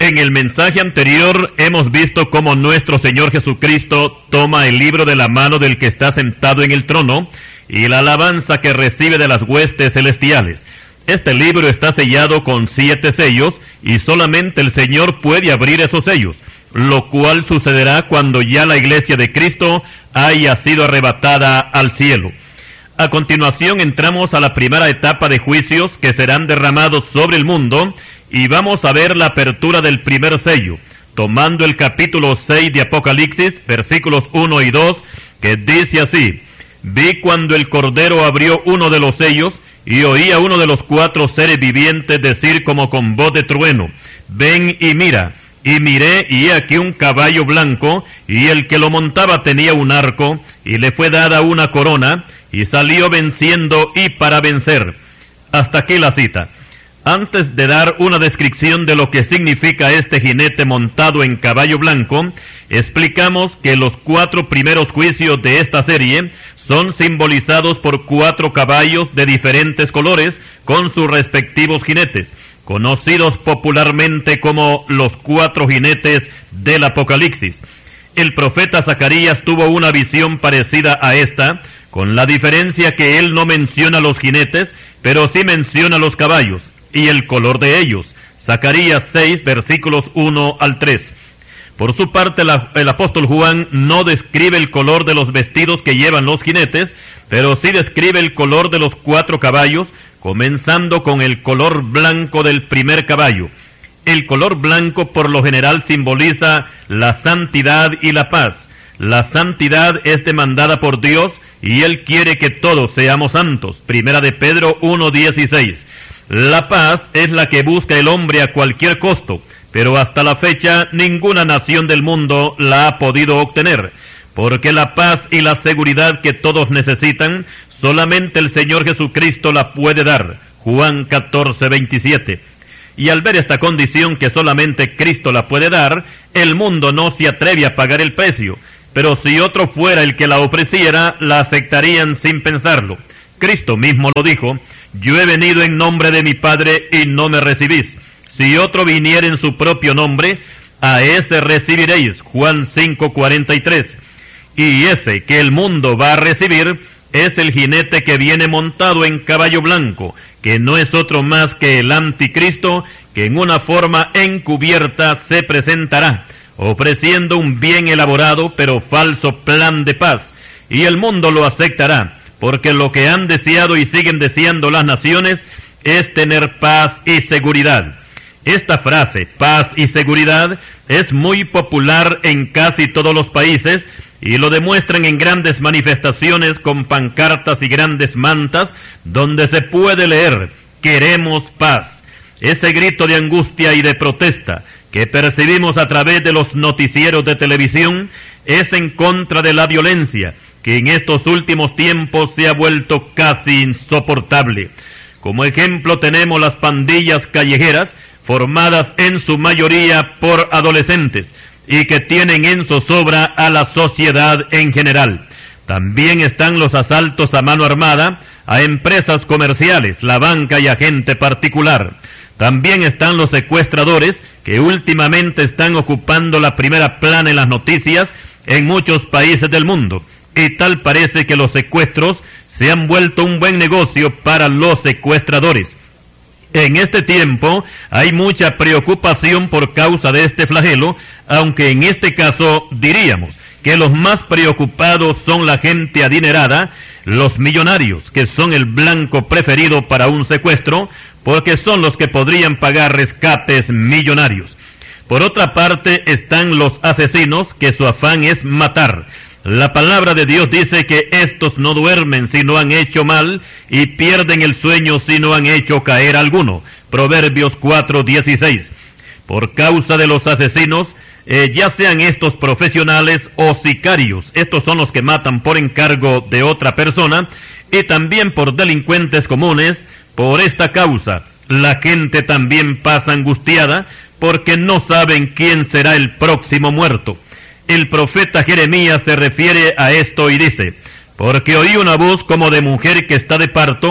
En el mensaje anterior hemos visto cómo nuestro Señor Jesucristo toma el libro de la mano del que está sentado en el trono y la alabanza que recibe de las huestes celestiales. Este libro está sellado con 7 sellos y solamente el Señor puede abrir esos sellos, lo cual sucederá cuando ya la iglesia de Cristo haya sido arrebatada al cielo. A continuación entramos a la primera etapa de juicios que serán derramados sobre el mundo y vamos a ver la apertura del primer sello, tomando el capítulo 6 de Apocalipsis, versículos 1 y 2, que dice así: Vi cuando el Cordero abrió uno de los sellos, y oí a uno de los 4 seres vivientes decir como con voz de trueno: Ven y mira. Y miré, y he aquí un caballo blanco, y el que lo montaba tenía un arco, y le fue dada una corona, y salió venciendo y para vencer. Hasta aquí la cita. Antes de dar una descripción de lo que significa este jinete montado en caballo blanco, explicamos que los 4 primeros juicios de esta serie son simbolizados por 4 caballos de diferentes colores con sus respectivos jinetes, conocidos popularmente como los 4 jinetes del Apocalipsis. El profeta Zacarías tuvo una visión parecida a esta, con la diferencia que él no menciona los jinetes, pero sí menciona los caballos y el color de ellos. Zacarías 6, versículos 1 al 3. Por su parte, el apóstol Juan no describe el color de los vestidos que llevan los jinetes, pero sí describe el color de los 4 caballos, comenzando con el color blanco del primer caballo. El color blanco por lo general simboliza la santidad y la paz. La santidad es demandada por Dios y Él quiere que todos seamos santos. Primera de Pedro 1:16. La paz es la que busca el hombre a cualquier costo, pero hasta la fecha ninguna nación del mundo la ha podido obtener, porque la paz y la seguridad que todos necesitan, solamente el Señor Jesucristo la puede dar. Juan 14:27. Y al ver esta condición que solamente Cristo la puede dar, el mundo no se atreve a pagar el precio, pero si otro fuera el que la ofreciera, la aceptarían sin pensarlo. Cristo mismo lo dijo: Yo he venido en nombre de mi Padre y no me recibís. Si otro viniera en su propio nombre, a ese recibiréis. Juan 5:43. Y ese que el mundo va a recibir es el jinete que viene montado en caballo blanco, que no es otro más que el anticristo, que en una forma encubierta se presentará, ofreciendo un bien elaborado pero falso plan de paz. Y el mundo lo aceptará, porque lo que han deseado y siguen deseando las naciones es tener paz y seguridad. Esta frase, paz y seguridad, es muy popular en casi todos los países y lo demuestran en grandes manifestaciones con pancartas y grandes mantas donde se puede leer: queremos paz. Ese grito de angustia y de protesta que percibimos a través de los noticieros de televisión es en contra de la violencia, que en estos últimos tiempos se ha vuelto casi insoportable. Como ejemplo tenemos las pandillas callejeras, formadas en su mayoría por adolescentes, y que tienen en zozobra a la sociedad en general. También están los asaltos a mano armada a empresas comerciales, la banca y a gente particular. También están los secuestradores, que últimamente están ocupando la primera plana en las noticias en muchos países del mundo. Y tal parece que los secuestros se han vuelto un buen negocio para los secuestradores. En este tiempo hay mucha preocupación por causa de este flagelo, aunque en este caso diríamos que los más preocupados son la gente adinerada, los millonarios, que son el blanco preferido para un secuestro, porque son los que podrían pagar rescates millonarios. Por otra parte están los asesinos, que su afán es matar. La palabra de Dios dice que estos no duermen si no han hecho mal, y pierden el sueño si no han hecho caer alguno. Proverbios 4:16. Por causa de los asesinos, ya sean estos profesionales o sicarios, estos son los que matan por encargo de otra persona, y también por delincuentes comunes. Por esta causa, la gente también pasa angustiada, porque no saben quién será el próximo muerto. El profeta Jeremías se refiere a esto y dice: porque oí una voz como de mujer que está de parto,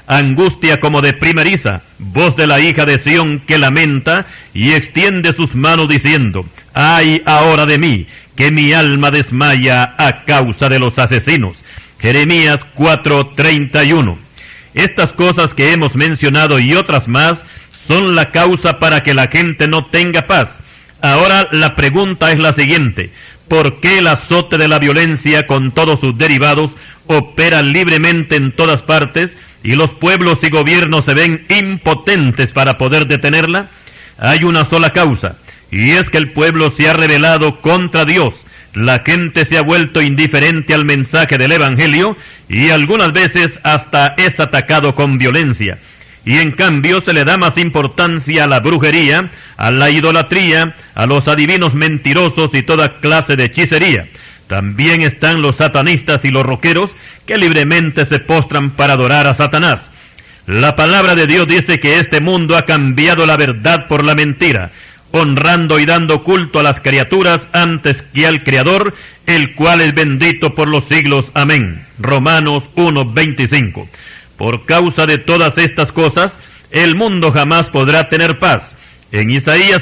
angustia como de primeriza, voz de la hija de Sión que lamenta y extiende sus manos diciendo, ¡ay ahora de mí, que mi alma desmaya a causa de los asesinos! Jeremías 4:31. Estas cosas que hemos mencionado y otras más son la causa para que la gente no tenga paz. Ahora la pregunta es la siguiente: ¿por qué el azote de la violencia con todos sus derivados opera libremente en todas partes y los pueblos y gobiernos se ven impotentes para poder detenerla? Hay una sola causa, y es que el pueblo se ha rebelado contra Dios. La gente se ha vuelto indiferente al mensaje del Evangelio y algunas veces hasta es atacado con violencia. Y en cambio se le da más importancia a la brujería, a la idolatría, a los adivinos mentirosos y toda clase de hechicería. También están los satanistas y los roqueros que libremente se postran para adorar a Satanás. La palabra de Dios dice que este mundo ha cambiado la verdad por la mentira, honrando y dando culto a las criaturas antes que al Creador, el cual es bendito por los siglos. Amén. Romanos 1:25. Por causa de todas estas cosas, el mundo jamás podrá tener paz. En Isaías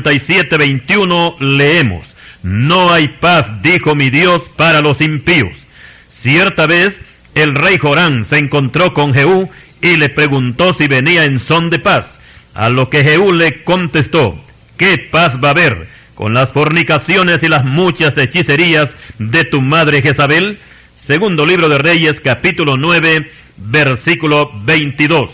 57:21 leemos, no hay paz, dijo mi Dios, para los impíos. Cierta vez, el rey Joram se encontró con Jehú y le preguntó si venía en son de paz, a lo que Jehú le contestó, ¿qué paz va a haber con las fornicaciones y las muchas hechicerías de tu madre Jezabel? Segundo libro de Reyes, capítulo 9, versículo 22.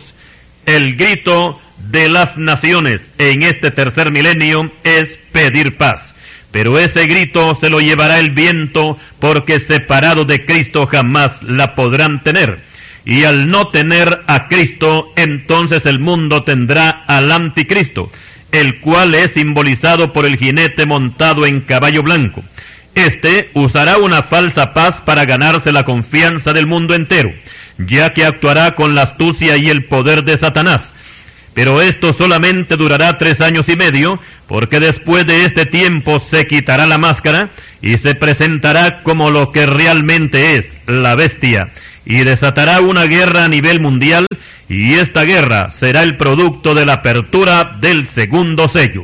El grito de las naciones en este tercer milenio es pedir paz. Pero ese grito se lo llevará el viento, porque separados de Cristo jamás la podrán tener. Y al no tener a Cristo, entonces el mundo tendrá al anticristo, el cual es simbolizado por el jinete montado en caballo blanco. Este usará una falsa paz para ganarse la confianza del mundo entero, ya que actuará con la astucia y el poder de Satanás. Pero esto solamente durará 3 años y medio, porque después de este tiempo se quitará la máscara y se presentará como lo que realmente es, la bestia, y desatará una guerra a nivel mundial, y esta guerra será el producto de la apertura del segundo sello.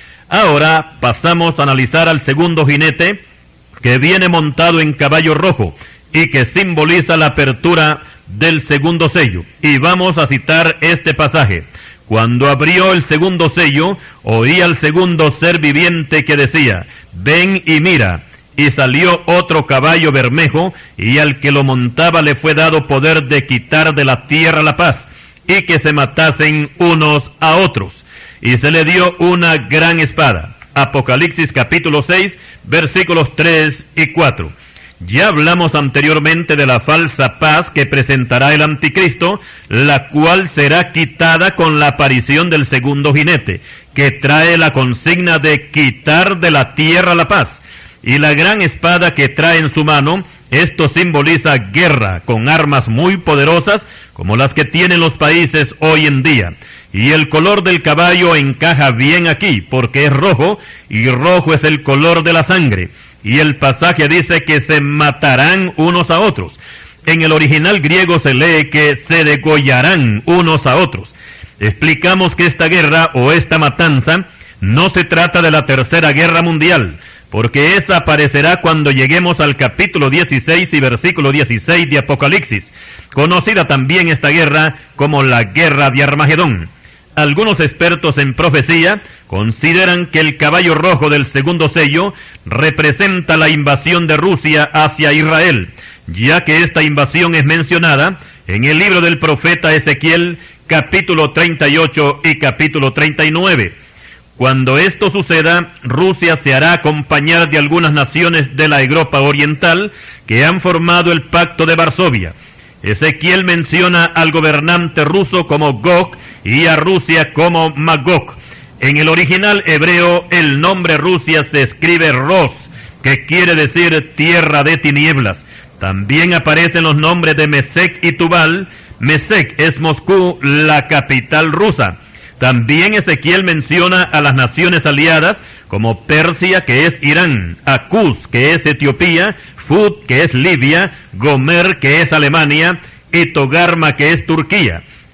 Ahora pasamos a analizar al segundo jinete, que viene montado en caballo rojo, y que simboliza la apertura del segundo sello. Y vamos a citar este pasaje. Cuando abrió el segundo sello, oí al segundo ser viviente que decía, ven y mira. Y salió otro caballo bermejo, y al que lo montaba le fue dado poder de quitar de la tierra la paz, y que se matasen unos a otros. Y se le dio una gran espada. Apocalipsis capítulo 6, versículos 3 y 4. Ya hablamos anteriormente de la falsa paz que presentará el anticristo, la cual será quitada con la aparición del segundo jinete, que trae la consigna de quitar de la tierra la paz. Y la gran espada que trae en su mano, esto simboliza guerra con armas muy poderosas, como las que tienen los países hoy en día. Y el color del caballo encaja bien aquí, porque es rojo, y rojo es el color de la sangre. Y el pasaje dice que se matarán unos a otros. En el original griego se lee que se degollarán unos a otros. Explicamos que esta guerra o esta matanza no se trata de la Tercera Guerra Mundial, porque esa aparecerá cuando lleguemos al capítulo 16 y versículo 16 de Apocalipsis, conocida también esta guerra como la Guerra de Armagedón. Algunos expertos en profecía consideran que el caballo rojo del segundo sello representa la invasión de Rusia hacia Israel, ya que esta invasión es mencionada en el libro del profeta Ezequiel, capítulo 38 y capítulo 39. Cuando esto suceda, Rusia se hará acompañar de algunas naciones de la Europa Oriental que han formado el Pacto de Varsovia. Ezequiel menciona al gobernante ruso como Gog y a Rusia como Magog. En el original hebreo, el nombre Rusia se escribe Ros, que quiere decir tierra de tinieblas. También aparecen los nombres de Mesec y Tubal. Mesec es Moscú, la capital rusa. También Ezequiel menciona a las naciones aliadas como Persia, que es Irán, Akuz, que es Etiopía, Fud, que es Libia, Gomer, que es Alemania, y Togarma, que es Turquía.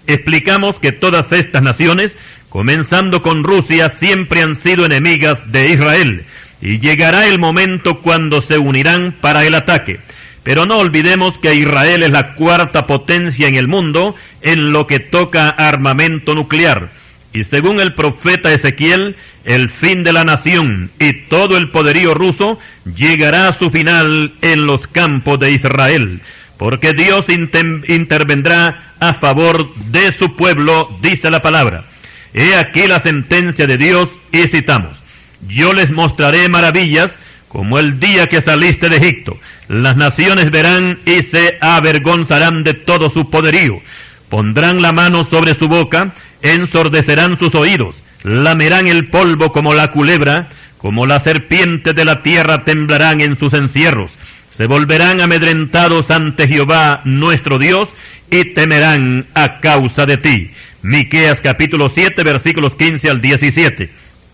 Explicamos que todas estas naciones, comenzando con Rusia, siempre han sido enemigas de Israel, y llegará el momento cuando se unirán para el ataque. Pero no olvidemos que Israel es la cuarta potencia en el mundo en lo que toca a armamento nuclear. Y según el profeta Ezequiel, el fin de la nación y todo el poderío ruso llegará a su final en los campos de Israel, porque Dios intervendrá a favor de su pueblo, dice la palabra. He aquí la sentencia de Dios, y citamos: yo les mostraré maravillas como el día que saliste de Egipto. Las naciones verán y se avergonzarán de todo su poderío. Pondrán la mano sobre su boca, ensordecerán sus oídos, lamerán el polvo como la culebra, como las serpientes de la tierra temblarán en sus encierros. Se volverán amedrentados ante Jehová nuestro Dios y temerán a causa de ti. Miqueas capítulo 7, versículos 15 al 17.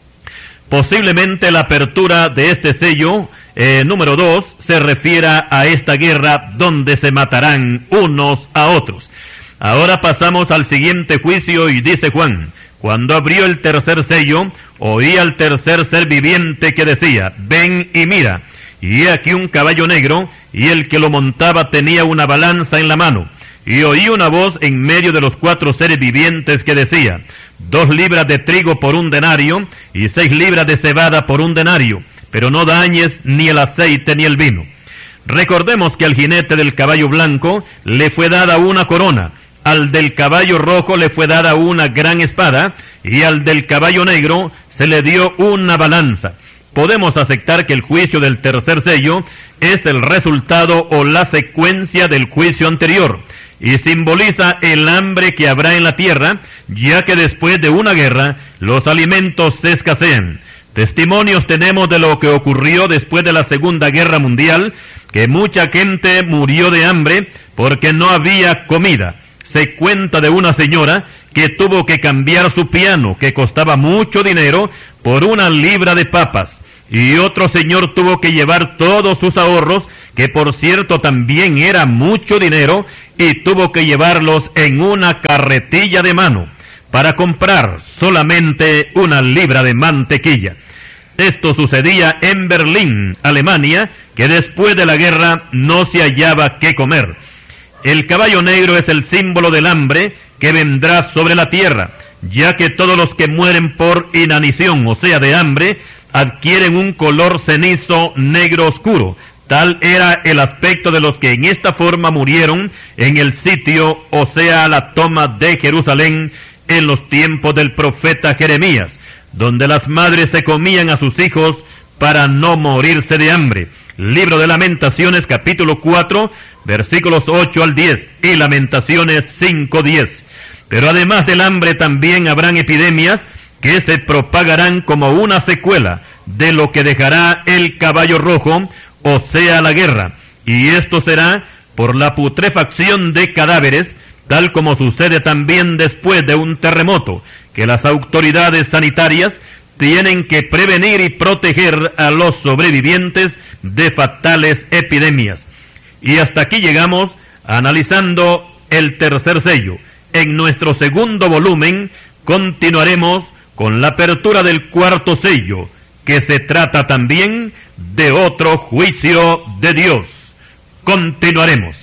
Posiblemente la apertura de este sello número 2 se refiera a esta guerra donde se matarán unos a otros. Ahora pasamos al siguiente juicio, y dice Juan: cuando abrió el tercer sello, oí al tercer ser viviente que decía: ven y mira. Y he aquí un caballo negro, y el que lo montaba tenía una balanza en la mano. Y oí una voz en medio de los 4 seres vivientes que decía: 2 libras de trigo por 1 denario, y 6 libras de cebada por 1 denario, pero no dañes ni el aceite ni el vino. Recordemos que al jinete del caballo blanco le fue dada una corona, al del caballo rojo le fue dada una gran espada, y al del caballo negro se le dio una balanza. Podemos aceptar que el juicio del tercer sello es el resultado o la secuencia del juicio anterior, y simboliza el hambre que habrá en la tierra, ya que después de una guerra los alimentos se escasean. Testimonios tenemos de lo que ocurrió después de la Segunda Guerra Mundial, que mucha gente murió de hambre porque no había comida. Se cuenta de una señora que tuvo que cambiar su piano, que costaba mucho dinero, por 1 libra de papas. Y otro señor tuvo que llevar todos sus ahorros, que por cierto también era mucho dinero, y tuvo que llevarlos en una carretilla de mano, para comprar solamente 1 libra de mantequilla. Esto sucedía en Berlín, Alemania, que después de la guerra no se hallaba qué comer. El caballo negro es el símbolo del hambre que vendrá sobre la tierra, ya que todos los que mueren por inanición, o sea de hambre, adquieren un color cenizo negro oscuro. Tal era el aspecto de los que en esta forma murieron en el sitio, o sea la toma de Jerusalén, en los tiempos del profeta Jeremías, donde las madres se comían a sus hijos para no morirse de hambre. Libro de Lamentaciones capítulo 4, versículos 8 al 10, y Lamentaciones 5:10. Pero además del hambre también habrán epidemias que se propagarán como una secuela de lo que dejará el caballo rojo, o sea la guerra, y esto será por la putrefacción de cadáveres, tal como sucede también después de un terremoto, que las autoridades sanitarias tienen que prevenir y proteger a los sobrevivientes de fatales epidemias. Y hasta aquí llegamos analizando el tercer sello. En nuestro segundo volumen continuaremos con la apertura del cuarto sello, que se trata también de otro juicio de Dios. Continuaremos.